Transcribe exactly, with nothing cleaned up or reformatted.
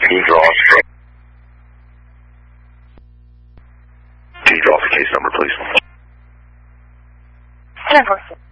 Team draws. Team draws the case number, please. ten four six.